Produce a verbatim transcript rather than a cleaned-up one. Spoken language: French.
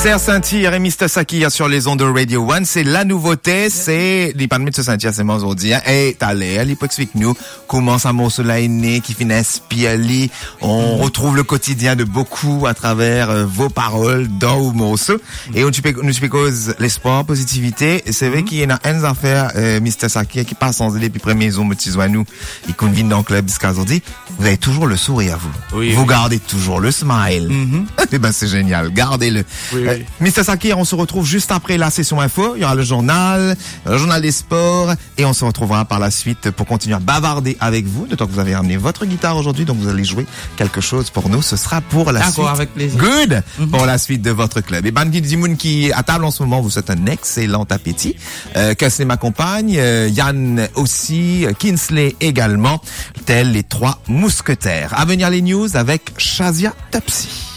Serre Saint-Cyr et mister Sakia sur les ondes de Radio One, c'est la nouveauté, c'est, les parmi de ce Saint-Cyr, c'est aujourd'hui, hein, et t'as l'air, il peut expliquer nous comment ça morceau là est né, qui finit inspiré, on mm-hmm. retrouve le quotidien de beaucoup à travers euh, vos paroles dans vos morceaux, mm-hmm. et on nous suppose l'espoir, positivité, et c'est vrai mm-hmm. qu'il y a une affaire, euh, mister Sakia, qui passe en depuis première maison, me tisou à nous, il convient dans le club jusqu'à aujourd'hui, vous avez toujours le sourire à vous. Oui, vous oui. gardez toujours le smile. Mm-hmm. Eh ben, c'est génial, gardez-le. Oui, Euh, mister Sakia, on se retrouve juste après la session info. Il y aura le journal, le journal des sports, et on se retrouvera par la suite pour continuer à bavarder avec vous. De temps que vous avez ramené votre guitare aujourd'hui, donc vous allez jouer quelque chose pour nous. Ce sera pour la D'accord, suite. avec plaisir. Good Mm-hmm. pour la suite de votre club. Et Bangui Dimoun qui à table en ce moment vous souhaite un excellent appétit. Euh, Kesley m'accompagne, euh, Yann aussi, euh, Kinsley également, tels les trois mousquetaires. À venir les news avec Shazia Topsy.